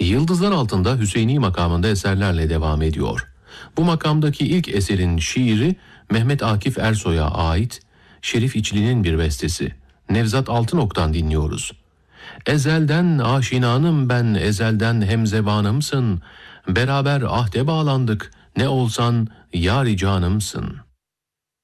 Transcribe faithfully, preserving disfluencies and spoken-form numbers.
Yıldızlar Altında Hüseyini makamında eserlerle devam ediyor. Bu makamdaki ilk eserin şiiri Mehmet Akif Ersoy'a ait, Şerif İçli'nin bir bestesi. Nevzat Altınok'tan dinliyoruz. Ezelden aşinanım ben, ezelden hemzebanımsın. Beraber ahde bağlandık, ne olsan yâri canımsın.